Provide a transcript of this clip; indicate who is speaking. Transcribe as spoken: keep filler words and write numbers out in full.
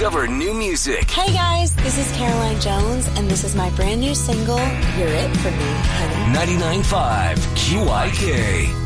Speaker 1: Discover new music.
Speaker 2: Hey guys, this is Caroline Jones, and this is my brand new single, You're It For Me, Honey.
Speaker 1: ninety-nine point five Q I K.